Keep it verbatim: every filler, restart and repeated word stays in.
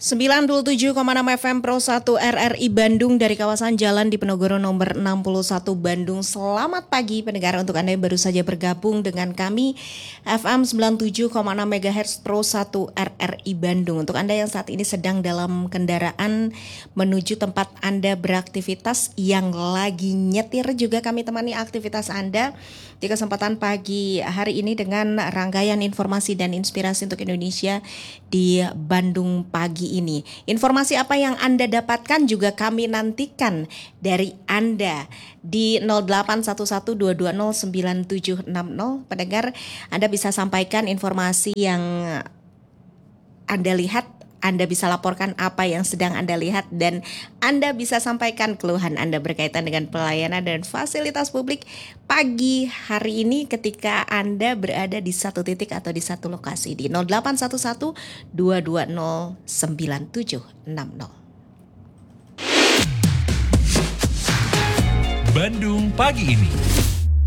sembilan puluh tujuh koma enam F M Pro satu R R I Bandung dari kawasan Jalan Diponegoro nomor enam puluh satu Bandung. Selamat pagi pendengar, untuk Anda yang baru saja bergabung dengan kami F M sembilan puluh tujuh koma enam MHz Pro satu R R I Bandung. Untuk Anda yang saat ini sedang dalam kendaraan menuju tempat Anda beraktivitas, yang lagi nyetir juga kami temani aktivitas Anda di kesempatan pagi hari ini dengan rangkaian informasi dan inspirasi untuk Indonesia di Bandung pagi ini. Informasi apa yang Anda dapatkan juga kami nantikan dari Anda di nol delapan satu satu dua dua nol sembilan tujuh enam nol. Pendengar, Anda bisa sampaikan informasi yang Anda lihat, Anda bisa laporkan apa yang sedang Anda lihat, dan Anda bisa sampaikan keluhan Anda berkaitan dengan pelayanan dan fasilitas publik pagi hari ini ketika Anda berada di satu titik atau di satu lokasi di nol delapan satu satu dua dua nol sembilan tujuh enam nol. Bandung pagi ini.